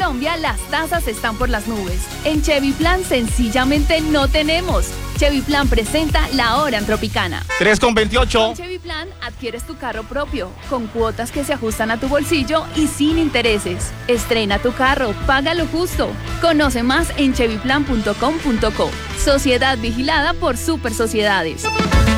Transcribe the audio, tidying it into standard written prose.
Colombia las tasas están por las nubes. En Chevy Plan sencillamente no tenemos. Chevy Plan presenta La Hora en Tropicana. 3:28. Con Chevy Plan adquieres tu carro propio, con cuotas que se ajustan a tu bolsillo y sin intereses. Estrena tu carro, paga lo justo. Conoce más en chevyplan.com.co. Sociedad vigilada por Super Sociedades.